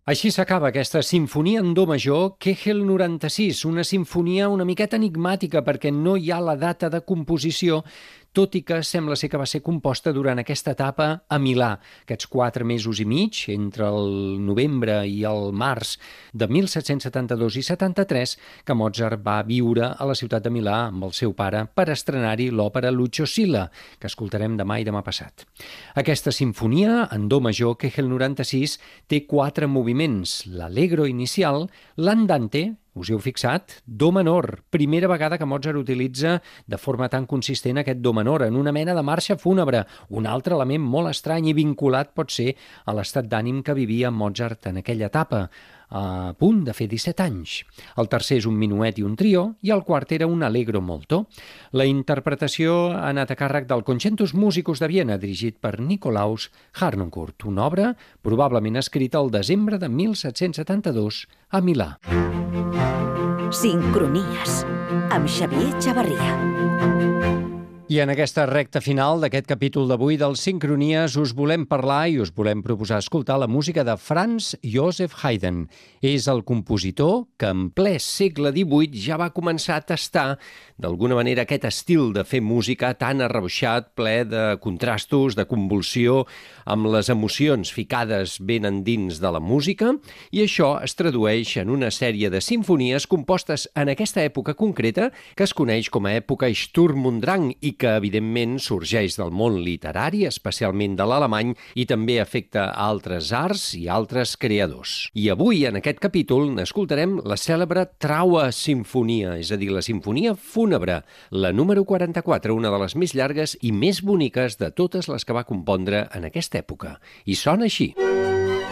Així s'acaba aquesta sinfonia en do major Kegel 96, una sinfonia una miqueta enigmàtica perquè no hi ha la data de composició, tot i que sembla ser que va ser composta durant aquesta etapa a Milà, aquests 4 mesos i mig, entre el novembre i el març de 1772 i 73, que Mozart va viure a la ciutat de Milà amb el seu pare per estrenar-hi l'òpera Lucio Silla, que escoltarem demà i demà passat. Aquesta sinfonia en do major Kegel 96 té 4 moviments, l'allegro inicial, l'andante, us hi heu fixat? Do menor. Primera vegada que Mozart utilitza de forma tan consistent aquest do menor en una mena de marxa fúnebre. Un altre element molt estrany i vinculat pot ser a l'estat d'ànim que vivia Mozart en aquella etapa, a punt de fer 17 anys. El tercer és un minuet i un trio i el quart era un allegro molto. La interpretació ha anat a càrrec del Concertus Musicus de Viena, dirigit per Nikolaus Harnoncourt, una obra probablement escrita al desembre de 1772 a Milà. Sincronies, amb Xavier Chavarria. I en aquesta recta final d'aquest capítol d'avui dels Sincronies us volem parlar i us volem proposar escoltar la música de Franz Joseph Haydn. És el compositor que en ple segle XVIII ja va començar a tastar d'alguna manera aquest estil de fer música tan arreboixat, ple de contrastos, de convulsió, amb les emocions ficades ben endins de la música, i això es tradueix en una sèrie de simfonies compostes en aquesta època concreta que es coneix com a època Sturm und Drang i que evidentment sorgeix del món literari, especialment de l'alemany, i també afecta a altres arts i altres creadors. I avui, en aquest capítol, n'escoltarem la cèlebre Trauer-Sinfonia, és a dir, la sinfonia fúnebre, la número 44, una de les més llargues i més boniques de totes les que va compondre en aquesta època. I sona així.